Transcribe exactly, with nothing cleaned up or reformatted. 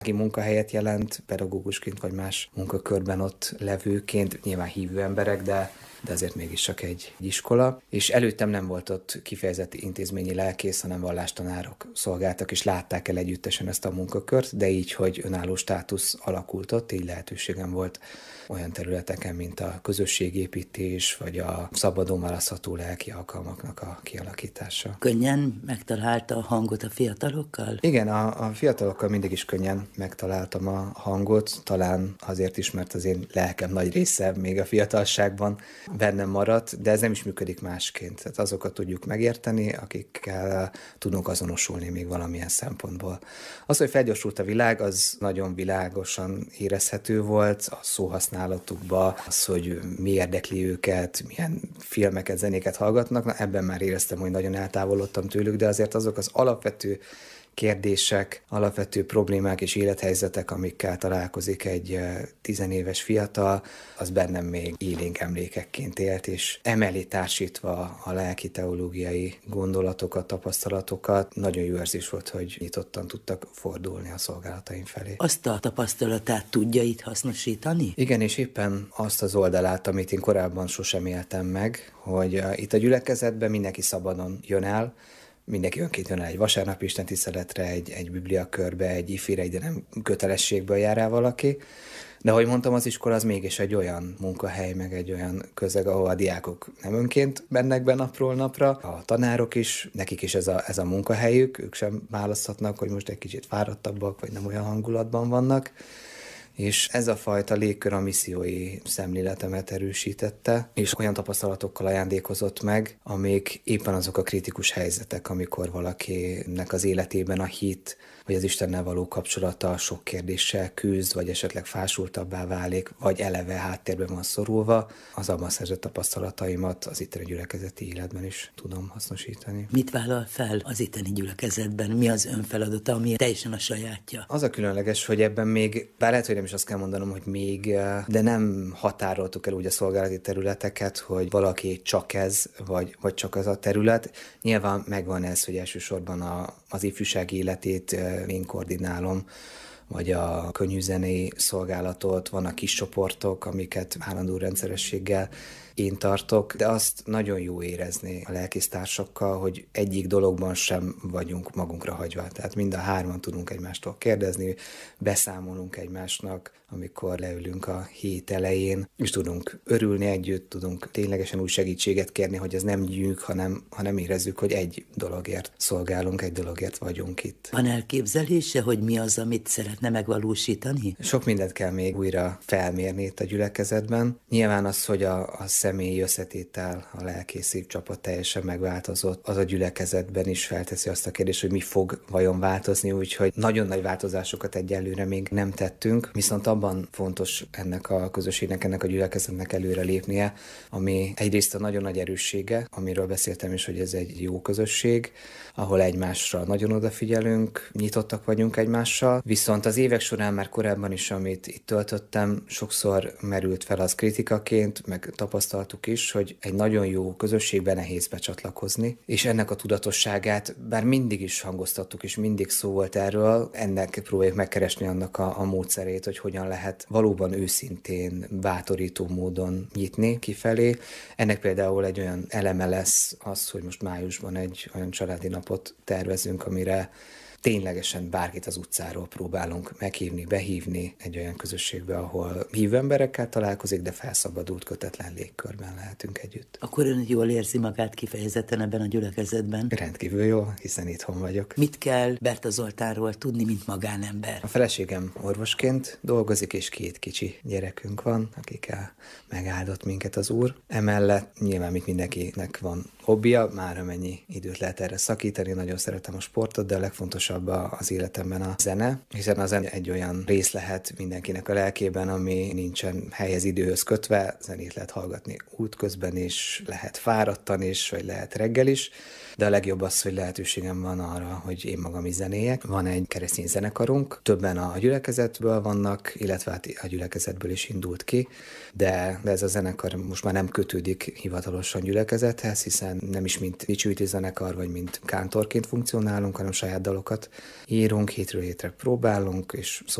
aki munkahelyet jelent, pedagógusként vagy más munkakörben ott levőként, nyilván hívő emberek, de de azért mégis csak egy iskola. És előttem nem volt ott kifejezett intézményi lelkész, hanem vallástanárok szolgáltak, és látták el együttesen ezt a munkakört, de így, hogy önálló státusz alakult ott, így lehetőségem volt olyan területeken, mint a közösségépítés, vagy a szabadon választható lelki alkalmaknak a kialakítása. Könnyen megtalálta a hangot a fiatalokkal? Igen, a, a fiatalokkal mindig is könnyen megtaláltam a hangot, talán azért is, mert az én lelkem nagy része még a fiatalságban bennem maradt, de ez nem is működik másként. Tehát azokat tudjuk megérteni, akikkel tudunk azonosulni még valamilyen szempontból. Az, hogy felgyorsult a világ, az nagyon világosan érezhető volt, a szóhasználatukba, az, hogy mi érdekli őket, milyen filmeket, zenéket hallgatnak, na, ebben már éreztem, hogy nagyon eltávolodtam tőlük, de azért azok az alapvető kérdések, alapvető problémák és élethelyzetek, amikkel találkozik egy tizenéves fiatal, az bennem még élénk emlékekként élt, és emellé társítva a lelki teológiai gondolatokat, tapasztalatokat, nagyon jó érzés volt, hogy nyitottan tudtak fordulni a szolgálataim felé. Azt a tapasztalatát tudja itt hasznosítani? Igen, és éppen azt az oldalát, amit én korábban sosem éltem meg, hogy itt a gyülekezetben mindenki szabadon jön el, mindenki önként jön el egy vasárnapi istentiszteletre, egy, egy bibliakörbe, egy ifire, de nem kötelességből jár el valaki. De ahogy mondtam, az iskola az mégis egy olyan munkahely, meg egy olyan közeg, ahol a diákok nem önként mennek be napról napra, a tanárok is, nekik is ez a, ez a munkahelyük, ők sem választhatnak, hogy most egy kicsit fáradtabbak, vagy nem olyan hangulatban vannak. És ez a fajta légkör a missziói szemléletemet erősítette, és olyan tapasztalatokkal ajándékozott meg, amik éppen azok a kritikus helyzetek, amikor valakinek az életében a hit, vagy az Istennel való kapcsolata sok kérdéssel küzd, vagy esetleg fásultabbá válik, vagy eleve háttérben van szorulva, az abban szerzett tapasztalataimat az itteni gyülekezeti életben is tudom hasznosítani. Mit vállal fel az itteni gyülekezetben? Mi az ön feladata, ami teljesen a sajátja? Az a különleges, hogy ebben még, bár lehet, hogy nem is azt kell mondanom, hogy még, de nem határoltuk el úgy a szolgálati területeket, hogy valaki csak ez, vagy, vagy csak az a terület. Nyilván megvan ez, hogy elsősorban a, az ifjúság életét én koordinálom, vagy a könnyűzenei szolgálatot, vannak kis csoportok, amiket állandó rendszerességgel én tartok, de azt nagyon jó érezni a lelkésztársakkal, hogy egyik dologban sem vagyunk magunkra hagyva. Tehát mind a hárman tudunk egymástól kérdezni, beszámolunk egymásnak, amikor leülünk a hét elején, és tudunk örülni együtt, tudunk ténylegesen úgy segítséget kérni, hogy ez nem gyűjük, hanem, hanem érezzük, hogy egy dologért szolgálunk, egy dologért vagyunk itt. Van elképzelése, hogy mi az, amit szeretne megvalósítani? Sok mindent kell még újra felmérni itt a gyülekezetben. Nyilván az, hogy a, a személyi összetétel, a lelkészi csapat teljesen megváltozott, az a gyülekezetben is felteszi azt a kérdést, hogy mi fog vajon változni, úgyhogy nagyon nagy változásokat egyelőre még nem tettünk, viszont abban fontos ennek a közösségnek, ennek a gyülekezetnek előre lépnie, ami egyrészt a nagyon nagy erőssége, amiről beszéltem is, hogy ez egy jó közösség, ahol egymásra nagyon odafigyelünk, nyitottak vagyunk egymással, viszont az évek során már korábban is, amit itt töltöttem, sokszor merült fel az kritikaként, meg tapasztaltuk is, hogy egy nagyon jó közösségben nehéz becsatlakozni, és ennek a tudatosságát bár mindig is hangoztattuk, és mindig szó volt erről, ennek próbáljuk megkeresni annak a, a módszerét, hogy hogyan lehet valóban őszintén, bátorító módon nyitni kifelé. Ennek például egy olyan eleme lesz az, hogy most májusban egy olyan családi napot tervezünk, amire ténylegesen bárkit az utcáról próbálunk meghívni, behívni egy olyan közösségbe, ahol hívő emberekkel találkozik, de felszabadult, kötetlen légkörben lehetünk együtt. Akkor ön jól érzi magát kifejezetten ebben a gyülekezetben? Rendkívül jó, hiszen itthon vagyok. Mit kell Berta Zoltánról tudni, mint magánember? A feleségem orvosként dolgozik, és két kicsi gyerekünk van, akikkel megáldott minket az Úr. Emellett nyilván, mint mindenkinek van hobbija, már amennyi időt lehet erre szakítani, nagyon szeretem a sportot, de a legfontosabb az életemben a zene, hiszen a zene egy olyan rész lehet mindenkinek a lelkében, ami nincsen helyhez, időhöz kötve, zenét lehet hallgatni útközben is, lehet fáradtan is, vagy lehet reggel is, de a legjobb az, hogy lehetőségem van arra, hogy én magam is zenéjek. Van egy keresztény zenekarunk, többen a gyülekezetből vannak, illetve hát a gyülekezetből is indult ki, de, de ez a zenekar most már nem kötődik hivatalosan gyülekezethez, hiszen de nem is mint dicsőíti zenekar, vagy mint kántorként funkcionálunk, hanem saját dalokat írunk, hétről hétre próbálunk, és